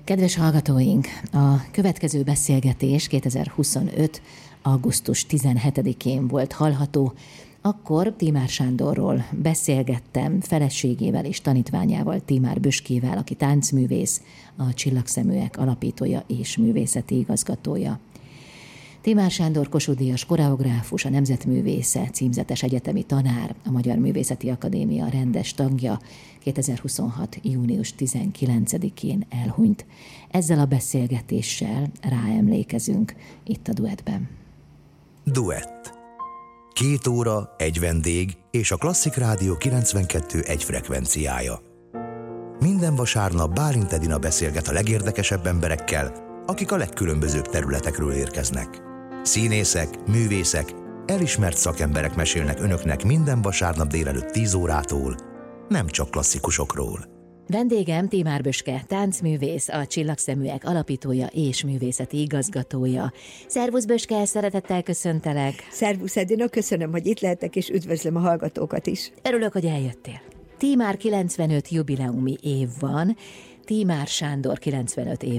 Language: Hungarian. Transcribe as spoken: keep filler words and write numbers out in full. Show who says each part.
Speaker 1: Kedves hallgatóink, a következő beszélgetés kétezer-huszonöt. augusztus tizenhetedikén volt hallható. Akkor Tímár Sándorról beszélgettem, feleségével és tanítványával, Tímár Böskével, aki táncművész, a Csillagszeműek alapítója és művészeti igazgatója. Tímár Sándor Kossuth Díjas koreográfus, a nemzetművésze, címzetes egyetemi tanár, a Magyar Művészeti Akadémia rendes tagja, kétezer-huszonhat. június tizenkilencedikén elhunyt. Ezzel a beszélgetéssel ráemlékezünk itt a Duettben.
Speaker 2: Duett. Két óra, egy vendég és a Klasszik Rádió kilencvenkettő egy frekvenciája. Minden vasárnap Bálint Edina beszélget a legérdekesebb emberekkel, akik a legkülönbözőbb területekről érkeznek. Színészek, művészek, elismert szakemberek mesélnek önöknek minden vasárnap délelőtt tíz órától, nem csak klasszikusokról.
Speaker 1: Vendégem Tímár Böske, táncművész, a Csillagszeműek alapítója és művészeti igazgatója. Szervusz Böske, szeretettel köszöntelek.
Speaker 3: Szervusz Edina, köszönöm, hogy itt lehetek, és üdvözlöm a hallgatókat is.
Speaker 1: Örülök, hogy eljöttél. Tímár kilencvenöt jubileumi év van, Tímár Sándor kilencvenöt év